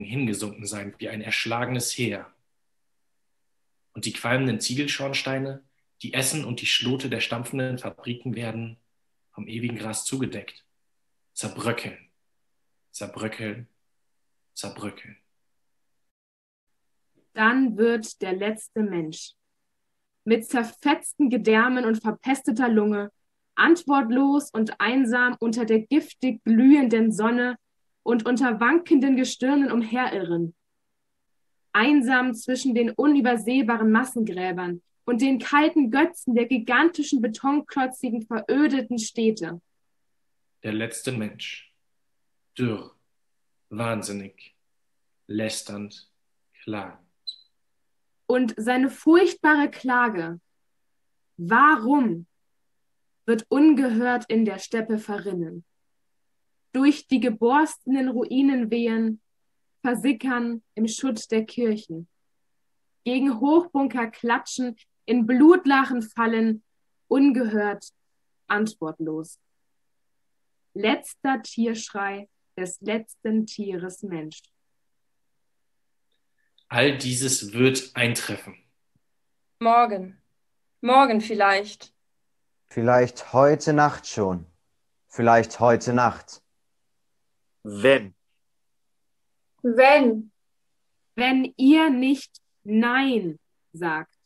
hingesunken sein wie ein erschlagenes Heer. Und die qualmenden Ziegelschornsteine, die Essen und die Schlote der stampfenden Fabriken werden vom ewigen Gras zugedeckt. Zerbröckeln, zerbröckeln, zerbröckeln. Dann wird der letzte Mensch mit zerfetzten Gedärmen und verpesteter Lunge, antwortlos und einsam unter der giftig glühenden Sonne und unter wankenden Gestirnen umherirren. Einsam zwischen den unübersehbaren Massengräbern und den kalten Götzen der gigantischen, betonklotzigen, verödeten Städte. Der letzte Mensch, dürr, wahnsinnig, lästernd, klagend. Und seine furchtbare Klage, warum, wird ungehört in der Steppe verrinnen. Durch die geborstenen Ruinen wehen, versickern im Schutt der Kirchen. Gegen Hochbunker klatschen, in Blutlachen fallen, ungehört, antwortlos. Letzter Tierschrei des letzten Tieres Mensch. All dieses wird eintreffen. Morgen. Morgen vielleicht. Vielleicht heute Nacht schon. Vielleicht heute Nacht. Wenn. Wenn. Wenn ihr nicht Nein sagt.